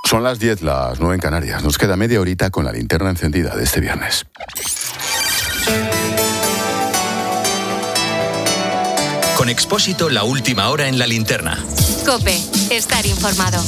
Son las 10, las 9 en Canarias. Nos queda media horita con la linterna encendida de este viernes. Con Expósito, la última hora en la linterna. COPE, estar informado.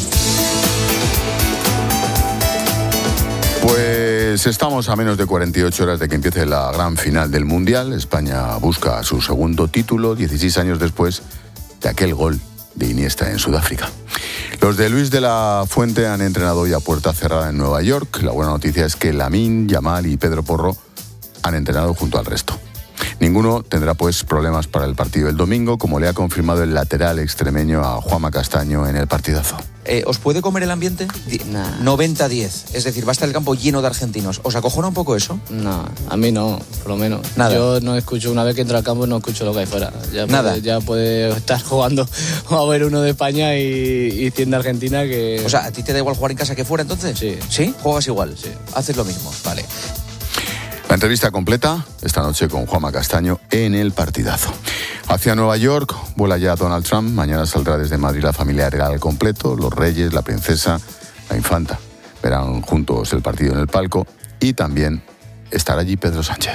Pues estamos a menos de 48 horas de que empiece la gran final del Mundial. España busca su segundo título, 16 años después de aquel gol de Iniesta en Sudáfrica. Los de Luis de la Fuente han entrenado hoy a puerta cerrada en Nueva York. La buena noticia es que Lamine Yamal y Pedro Porro han entrenado junto al resto. Ninguno tendrá pues problemas para el partido del domingo, como le ha confirmado el lateral extremeño a Juanma Castaño en el partidazo. ¿Os puede comer el ambiente? 90-10, es decir, va a estar el campo lleno de argentinos. ¿Os acojona un poco eso? No, a mí no, por lo menos. Nada. Yo no escucho, una vez que entro al campo no escucho lo que hay fuera. Ya puede estar jugando a ver uno de España y 100 de Argentina que... O sea, ¿a ti te da igual jugar en casa que fuera entonces? Sí. ¿Sí? ¿Juegas igual? Sí. Haces lo mismo, vale. La entrevista completa esta noche con Juanma Castaño en el partidazo. Hacia Nueva York vuela ya Donald Trump. Mañana saldrá desde Madrid la familia real al completo. Los reyes, la princesa, la infanta verán juntos el partido en el palco. Y también estará allí Pedro Sánchez.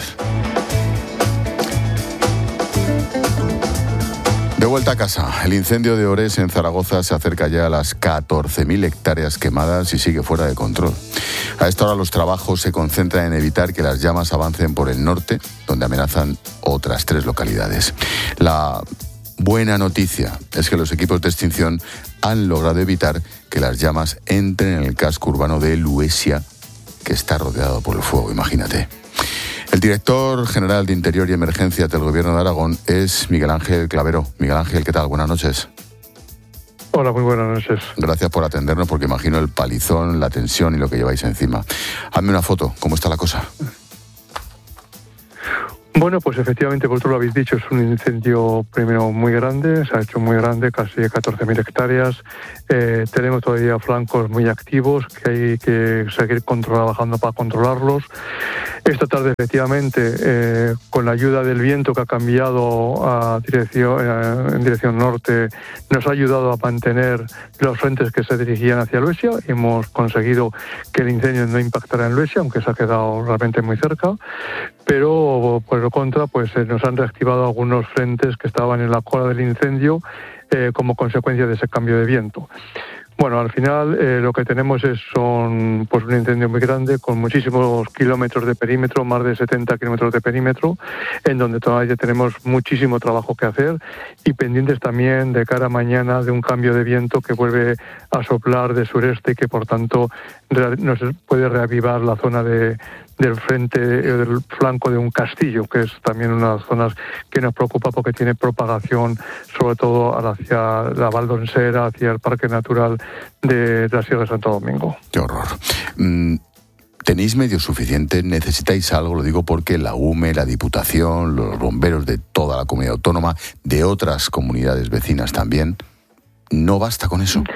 De vuelta a casa, el incendio de Ores en Zaragoza se acerca ya a las 14.000 hectáreas quemadas y sigue fuera de control. A esta hora los trabajos se concentran en evitar que las llamas avancen por el norte, donde amenazan otras 3 localidades. La buena noticia es que los equipos de extinción han logrado evitar que las llamas entren en el casco urbano de Luesia, que está rodeado por el fuego, imagínate. El director general de Interior y Emergencias del Gobierno de Aragón es Miguel Ángel Clavero. Miguel Ángel, ¿qué tal? Buenas noches. Hola, muy buenas noches. Gracias por atendernos, porque imagino el palizón, la tensión y lo que lleváis encima. Hazme una foto, ¿cómo está la cosa? Bueno, pues efectivamente, vosotros lo habéis dicho, es un incendio primero muy grande, se ha hecho muy grande, casi 14.000 hectáreas. Tenemos todavía flancos muy activos que hay que seguir trabajando para controlarlos. Esta tarde, efectivamente, con la ayuda del viento que ha cambiado en dirección norte, nos ha ayudado a mantener los frentes que se dirigían hacia Luesia. Hemos conseguido que el incendio no impactara en Luesia, aunque se ha quedado realmente muy cerca. Pero, por lo contra, pues nos han reactivado algunos frentes que estaban en la cola del incendio como consecuencia de ese cambio de viento. Bueno, al final lo que tenemos son pues un incendio muy grande con muchísimos kilómetros de perímetro, más de 70 kilómetros de perímetro, en donde todavía tenemos muchísimo trabajo que hacer y pendientes también de cara a mañana de un cambio de viento que vuelve a soplar de sureste y que por tanto nos puede reavivar la zona del frente, del flanco de un castillo, que es también una de las zonas que nos preocupa porque tiene propagación sobre todo hacia la Valdonsera, hacia el Parque Natural de la Sierra de Santo Domingo. ¡Qué horror! ¿Tenéis medios suficientes? ¿Necesitáis algo? Lo digo porque la UME, la Diputación, los bomberos de toda la comunidad autónoma, de otras comunidades vecinas también, ¿no basta con eso?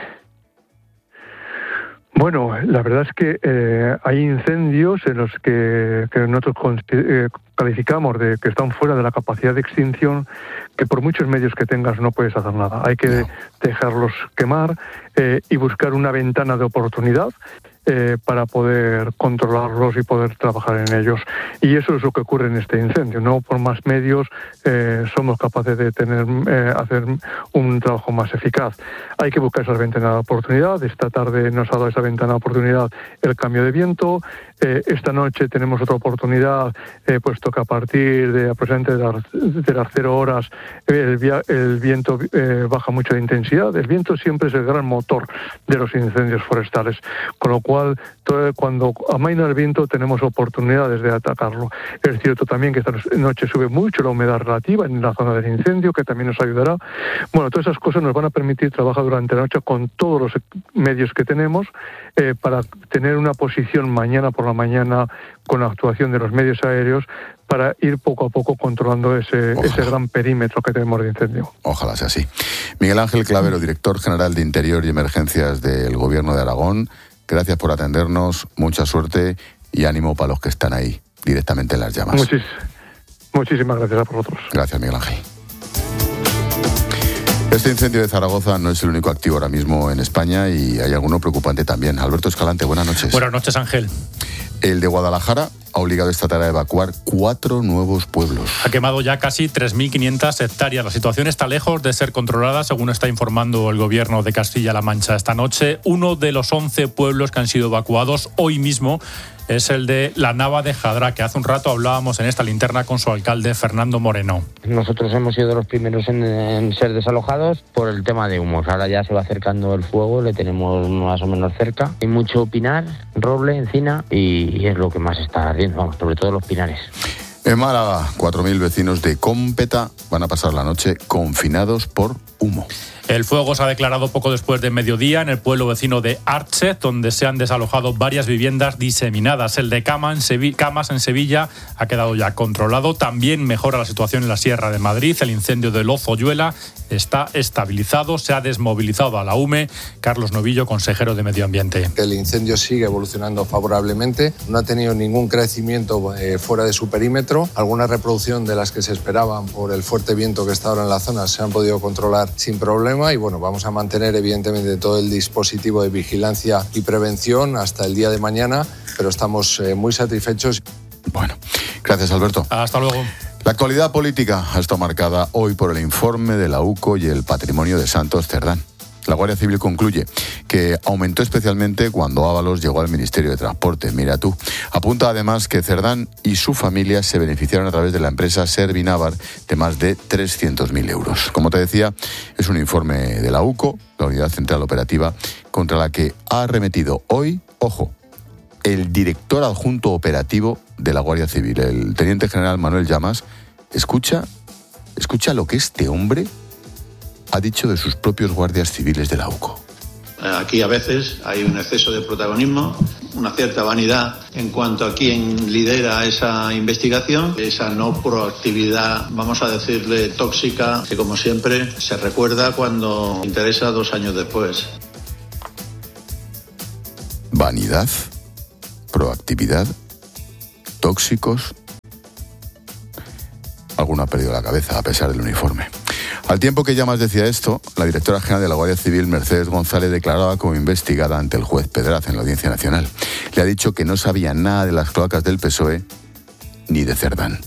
Bueno, la verdad es que hay incendios en los que nosotros calificamos de que están fuera de la capacidad de extinción, que por muchos medios que tengas no puedes hacer nada. Hay que dejarlos quemar y buscar una ventana de oportunidad para poder controlarlos y poder trabajar en ellos. Y eso es lo que ocurre en este incendio. No por más medios somos capaces de hacer un trabajo más eficaz. Hay que buscar esa ventana de oportunidad. Esta tarde nos ha dado esa ventana de oportunidad el cambio de viento. Esta noche tenemos otra oportunidad, puesto que a partir de aproximadamente de las 0 horas el viento baja mucho de intensidad. El viento siempre es el gran motor de los incendios forestales, con lo cual cuando amaina el viento tenemos oportunidades de atacarlo. Es cierto también que esta noche sube mucho la humedad relativa en la zona del incendio, que también nos ayudará. Bueno, todas esas cosas nos van a permitir trabajar durante la noche con todos los medios que tenemos para tener una posición mañana por la mañana con la actuación de los medios aéreos para ir poco a poco controlando ese gran perímetro que tenemos de incendio. Ojalá sea así. Miguel Ángel Clavero, director general de Interior y Emergencias del Gobierno de Aragón, gracias por atendernos, mucha suerte y ánimo para los que están ahí directamente en las llamas. Muchísimas gracias a vosotros. Gracias, Miguel Ángel. Este incendio de Zaragoza no es el único activo ahora mismo en España y hay alguno preocupante también. Alberto Escalante, buenas noches. Buenas noches, Ángel. El de Guadalajara ha obligado esta tarde a evacuar 4 nuevos pueblos. Ha quemado ya casi 3.500 hectáreas. La situación está lejos de ser controlada, según está informando el gobierno de Castilla-La Mancha esta noche. Uno de los 11 pueblos que han sido evacuados hoy mismo es el de La Nava de Jadra, que hace un rato hablábamos en esta linterna con su alcalde, Fernando Moreno. Nosotros hemos sido los primeros en ser desalojados por el tema de humos. Ahora ya se va acercando el fuego, le tenemos más o menos cerca. Hay mucho pinar, roble, encina y es lo que más está ardiendo, vamos, sobre todo los pinares. En Málaga, 4.000 vecinos de Cómpeta van a pasar la noche confinados por humo. El fuego se ha declarado poco después de mediodía en el pueblo vecino de Arche, donde se han desalojado varias viviendas diseminadas. El de Camas en Sevilla ha quedado ya controlado. También mejora la situación en la Sierra de Madrid. El incendio de Lozoyuela está estabilizado. Se ha desmovilizado a la UME. Carlos Novillo, consejero de Medio Ambiente. El incendio sigue evolucionando favorablemente. No ha tenido ningún crecimiento fuera de su perímetro. Alguna reproducción de las que se esperaban por el fuerte viento que está ahora en la zona se han podido controlar sin problema. Y bueno, vamos a mantener evidentemente todo el dispositivo de vigilancia y prevención hasta el día de mañana, pero estamos muy satisfechos. Bueno, gracias, Alberto. Hasta luego. La actualidad política ha estado marcada hoy por el informe de la UCO y el patrimonio de Santos Cerdán. La Guardia Civil concluye que aumentó especialmente cuando Ábalos llegó al Ministerio de Transporte. Mira tú. Apunta además que Cerdán y su familia se beneficiaron a través de la empresa Servinavar de más de 300.000 euros. Como te decía, es un informe de la UCO, la Unidad Central Operativa, contra la que ha arremetido hoy, ojo, el director adjunto operativo de la Guardia Civil, el teniente general Manuel Llamas. Escucha lo que este hombre ha dicho de sus propios guardias civiles de la UCO. Aquí a veces hay un exceso de protagonismo, una cierta vanidad en cuanto a quién lidera esa investigación, esa no proactividad, vamos a decirle, tóxica, que como siempre se recuerda cuando interesa 2 años después. Vanidad, proactividad, tóxicos. Alguno ha perdido la cabeza a pesar del uniforme. Al tiempo que Llamas decía esto, la directora general de la Guardia Civil, Mercedes González, declaraba como investigada ante el juez Pedraz en la Audiencia Nacional. Le ha dicho que no sabía nada de las cloacas del PSOE ni de Cerdán.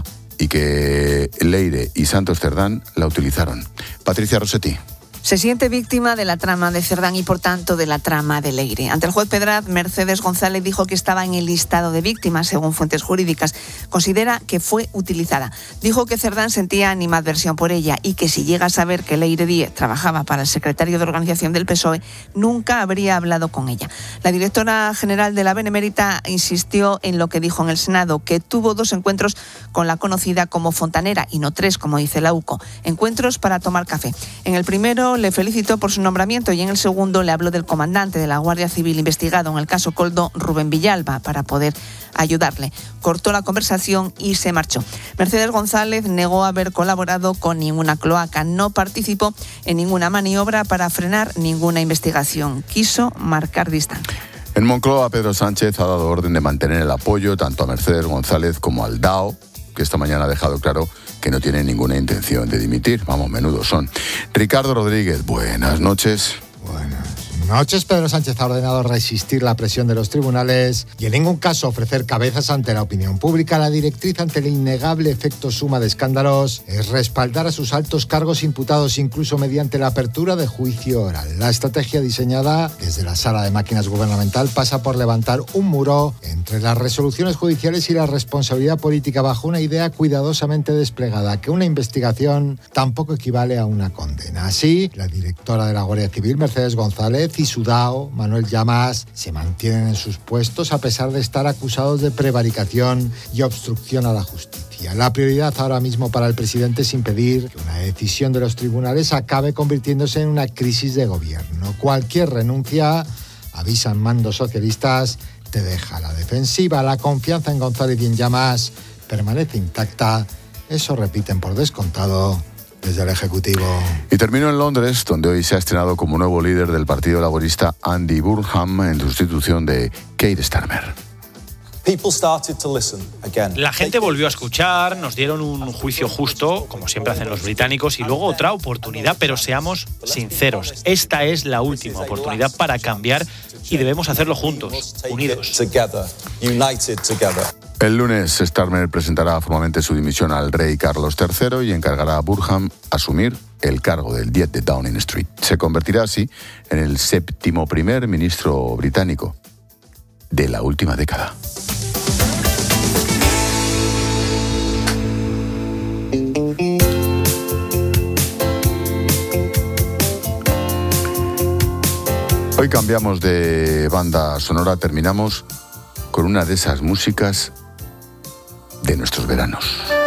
Y que Leire y Santos Cerdán la utilizaron. Patricia Rossetti. Se siente víctima de la trama de Cerdán y, por tanto, de la trama de Leire. Ante el juez Pedraz, Mercedes González dijo que estaba en el listado de víctimas, según fuentes jurídicas. Considera que fue utilizada. Dijo que Cerdán sentía animadversión por ella y que si llega a saber que Leire Díez trabajaba para el secretario de organización del PSOE, nunca habría hablado con ella. La directora general de la Benemérita insistió en lo que dijo en el Senado, que tuvo 2 encuentros con la conocida como Fontanera y no 3, como dice la UCO. Encuentros para tomar café. En el primero le felicitó por su nombramiento y en el segundo le habló del comandante de la Guardia Civil investigado en el caso Coldo, Rubén Villalba, para poder ayudarle. Cortó la conversación y se marchó. Mercedes González negó haber colaborado con ninguna cloaca, no participó en ninguna maniobra para frenar ninguna investigación. Quiso marcar distancia. En Moncloa, Pedro Sánchez ha dado orden de mantener el apoyo tanto a Mercedes González como al DAO, que esta mañana ha dejado claro que no tiene ninguna intención de dimitir. Vamos, menudos son. Ricardo Rodríguez, buenas noches. Buenas noches. Pedro Sánchez ha ordenado resistir la presión de los tribunales y en ningún caso ofrecer cabezas ante la opinión pública. La directriz ante el innegable efecto suma de escándalos es respaldar a sus altos cargos imputados, incluso mediante la apertura de juicio oral. La estrategia diseñada desde la sala de máquinas gubernamental pasa por levantar un muro entre las resoluciones judiciales y la responsabilidad política, bajo una idea cuidadosamente desplegada, que una investigación tampoco equivale a una condena. Así, la directora de la Guardia Civil, Mercedes González, y su DAO, Manuel Llamas, se mantienen en sus puestos a pesar de estar acusados de prevaricación y obstrucción a la justicia. La prioridad ahora mismo para el presidente es impedir que una decisión de los tribunales acabe convirtiéndose en una crisis de gobierno. Cualquier renuncia, avisan mandos socialistas, te deja a la defensiva. La confianza en González y en Llamas permanece intacta. Eso repiten por descontado desde el Ejecutivo. Y termino en Londres, donde hoy se ha estrenado como nuevo líder del Partido Laborista Andy Burnham en sustitución de Keir Starmer. La gente volvió a escuchar, nos dieron un juicio justo, como siempre hacen los británicos, y luego otra oportunidad, pero seamos sinceros, esta es la última oportunidad para cambiar y debemos hacerlo juntos, unidos. El lunes, Starmer presentará formalmente su dimisión al rey Carlos III y encargará a Burham asumir el cargo del 10 de Downing Street. Se convertirá así en el 7º primer ministro británico de la última década. Hoy cambiamos de banda sonora, terminamos con una de esas músicas de nuestros veranos.